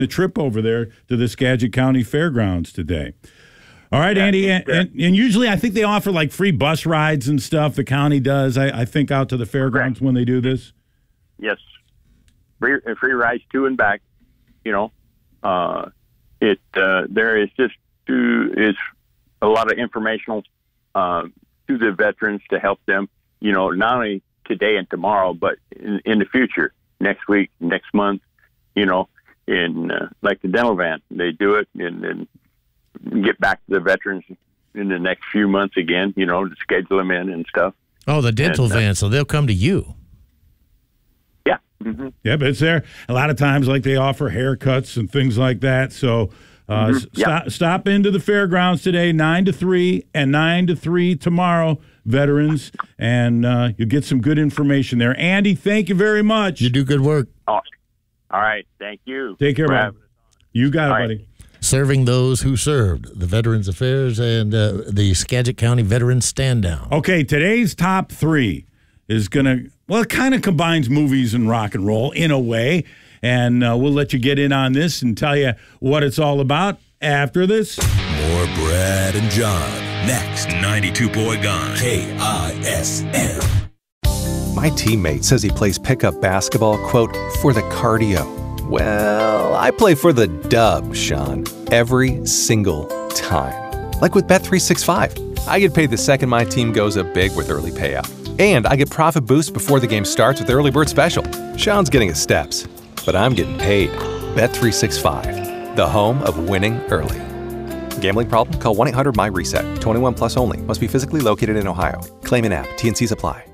the trip over there to the Skagit County Fairgrounds today. All right, Andy, and usually I think they offer like free bus rides and stuff. The county does, I think, out to the fairgrounds when they do this. Yes, free rides to and back. There is just is a lot of informational to the veterans to help them. Not only today and tomorrow, but in the future, next week, next month. In like the dental van, they do it and then get back to the veterans in the next few months again, to schedule them in and stuff. Oh, the dental van, so they'll come to you. Yeah. Mm-hmm. Yeah, but it's there. A lot of times, like, they offer haircuts and things like that. So stop into the fairgrounds today, 9 to 3, and 9 to 3 tomorrow, veterans, and you'll get some good information there. Andy, thank you very much. You do good work. Oh, all right. Thank you. Take care, man. You got it, buddy. Serving those who served, the Veterans Affairs and the Skagit County Veterans Stand Down. Okay, today's top 3 is going to, it kind of combines movies and rock and roll in a way, and we'll let you get in on this and tell you what it's all about after this. More Brad and John, next. 92 Boy Gone, KISM. My teammate says he plays pickup basketball, quote, for the cardio. Well, I play for the dub, Sean, every single time. Like with Bet365. I get paid the second my team goes up big with early payout. And I get profit boost before the game starts with the Early Bird Special. Sean's getting his steps, but I'm getting paid. Bet365, the home of winning early. Gambling problem? Call 1-800-MY-RESET. 21 plus only. Must be physically located in Ohio. Claim in app. T&Cs apply.